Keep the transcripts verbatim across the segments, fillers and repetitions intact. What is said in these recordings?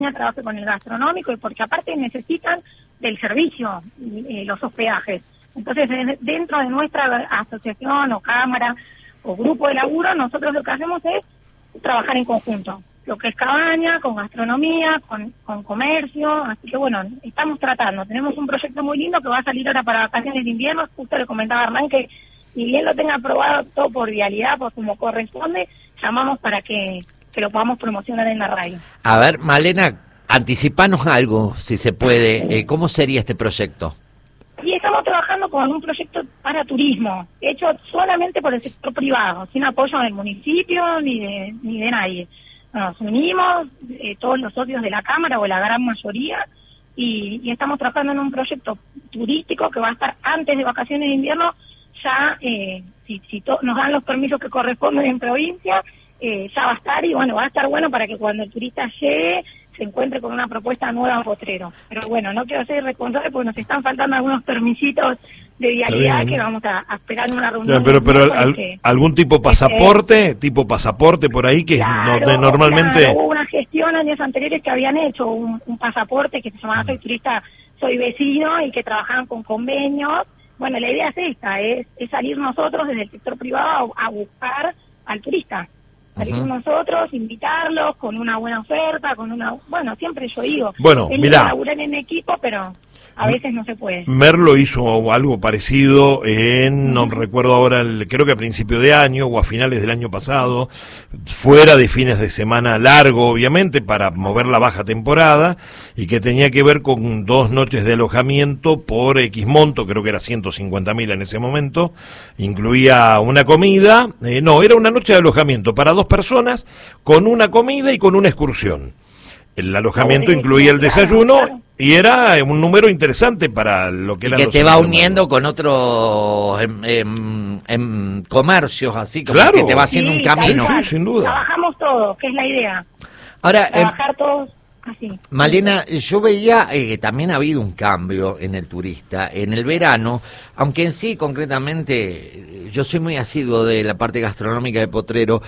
trabaje con el gastronómico y porque aparte necesitan del servicio eh, los hospedajes. Entonces, dentro de nuestra asociación o cámara o grupo de laburo, nosotros lo que hacemos es trabajar en conjunto. Lo que es cabaña, con gastronomía, con, con comercio, así que bueno, estamos tratando. Tenemos un proyecto muy lindo que va a salir ahora para vacaciones de invierno. Justo le comentaba a Hernán que si bien lo tenga aprobado todo por vialidad, por como corresponde, llamamos para que, que lo podamos promocionar en la radio. A ver, Malena, anticipanos algo, si se puede. Eh, ¿Cómo sería este proyecto? Y estamos trabajando con un proyecto para turismo, hecho solamente por el sector privado, sin apoyo del municipio ni de, ni de nadie. Nos unimos, eh, todos los socios de la Cámara, o la gran mayoría, y, y estamos trabajando en un proyecto turístico que va a estar antes de vacaciones de invierno, ya eh, si, si to- nos dan los permisos que corresponden en provincia, eh, ya va a estar, y bueno, va a estar bueno para que cuando el turista llegue se encuentre con una propuesta nueva en Potrero. Pero bueno, no quiero ser irresponsable porque nos están faltando algunos permisitos de vialidad que vamos a, a esperar en una reunión. Ya, pero pero al, que, algún tipo pasaporte, eh, tipo pasaporte por ahí que claro, no, de, normalmente... Claro, hubo una gestión años anteriores que habían hecho un, un pasaporte que se llamaba Soy Turista, Soy Vecino, y que trabajaban con convenios. Bueno, la idea es esta, es, es salir nosotros desde el sector privado a, a buscar al turista. Salir uh-huh. nosotros, invitarlos con una buena oferta, con una... Bueno, siempre yo digo, bueno, es mirá, laburar en equipo, pero a veces no se puede. Merlo hizo algo parecido en, no recuerdo ahora, el, creo que a principio de año o a finales del año pasado, fuera de fines de semana largo, obviamente, para mover la baja temporada, y que tenía que ver con dos noches de alojamiento por X monto, creo que era ciento cincuenta mil en ese momento, incluía una comida, eh, no, era una noche de alojamiento para dos personas, con una comida y con una excursión. El alojamiento incluía el desayuno y era un número interesante para lo que era. Que te va uniendo con otros em, em, em, comercios, así como claro, que te va haciendo sí, un camino. Sí, sin duda. Trabajamos todos, que es la idea. Ahora, trabajar eh, todos así. Malena, yo veía eh, que también ha habido un cambio en el turista. En el verano, aunque en sí, concretamente, yo soy muy asiduo de la parte gastronómica de Potrero,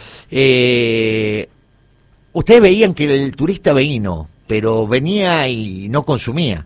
eh... ustedes veían que el turista vino, pero venía y no consumía.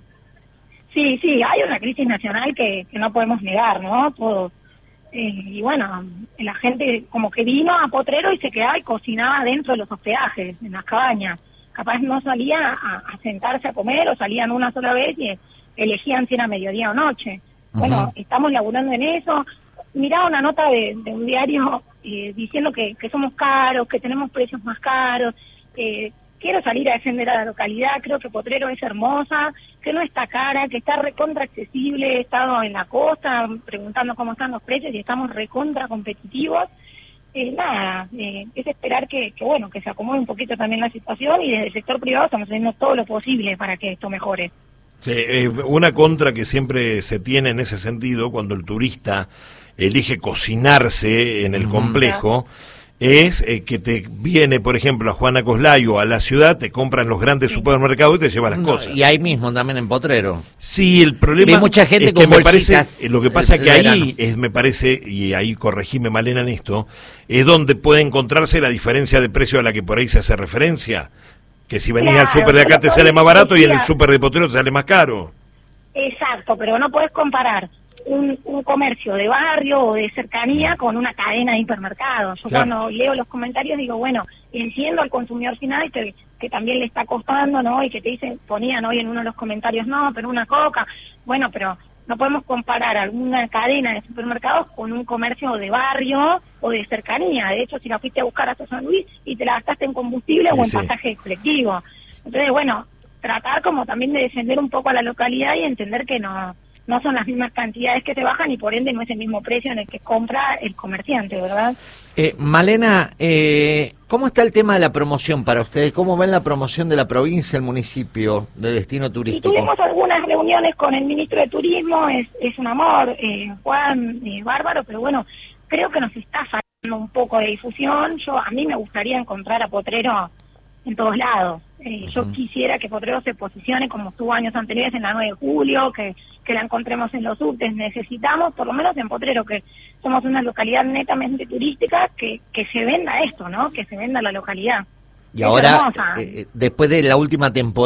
Sí, sí, hay una crisis nacional que, que no podemos negar, ¿no? Todos. Eh, y bueno, la gente como que vino a Potrero y se quedaba y cocinaba dentro de los hospedajes, en las cabañas. Capaz no salía a, a sentarse a comer, o salían una sola vez y elegían si era mediodía o noche. Uh-huh. Bueno, estamos laburando en eso. Miraba una nota de, de un diario eh, diciendo que, que somos caros, que tenemos precios más caros. Eh, quiero salir a defender a la localidad, creo que Potrero es hermosa, que no está cara, que está recontra accesible. He estado en la costa preguntando cómo están los precios y estamos recontra competitivos. Eh, nada, eh, es esperar que, que bueno, que se acomode un poquito también la situación, y desde el sector privado estamos haciendo todo lo posible para que esto mejore. Sí, eh, una contra que siempre se tiene en ese sentido cuando el turista elige cocinarse en el complejo, es eh, que te viene, por ejemplo, a Juana Coslayo, a la ciudad, te compran los grandes sí. supermercados y te llevan las no, cosas. Y ahí mismo también en Potrero. Sí, el problema Hay mucha gente es con que me bolsitas, parece, lo que pasa el, que el ahí es, me parece, y ahí corregime Malena en esto, es donde puede encontrarse la diferencia de precio a la que por ahí se hace referencia. Que si venís claro, al súper de acá te sale más barato decía, y en el súper de Potrero te sale más caro. Exacto, pero no podés comparar un, un comercio de barrio o de cercanía con una cadena de hipermercados. Yo claro. cuando leo los comentarios digo, bueno, entiendo al consumidor final que, que también le está costando, ¿no? Y que te dicen, ponían hoy en uno de los comentarios, no, pero una coca. Bueno, pero no podemos comparar alguna cadena de supermercados con un comercio de barrio o de cercanía. De hecho, si la fuiste a buscar hasta San Luis y te la gastaste en combustible sí, o en sí. pasaje colectivo. Entonces, bueno, tratar como también de defender un poco a la localidad y entender que no no son las mismas cantidades que se bajan y por ende no es el mismo precio en el que compra el comerciante, ¿verdad? Eh, Malena, eh, ¿cómo está el tema de la promoción para ustedes? ¿Cómo ven la promoción de la provincia, el municipio, de destino turístico? Y tuvimos algunas reuniones con el ministro de Turismo, es, es un amor, eh, Juan, eh, bárbaro, pero bueno, creo que nos está faltando un poco de difusión. Yo a mí me gustaría encontrar a Potrero en todos lados. Eh, uh-huh. Yo quisiera que Potrero se posicione como estuvo años anteriores en la nueve de julio, que, que la encontremos en los subtes. Necesitamos, por lo menos en Potrero, que somos una localidad netamente turística, que, que se venda esto, ¿no? Que se venda la localidad. Y ahora, eh, después de la última temporada,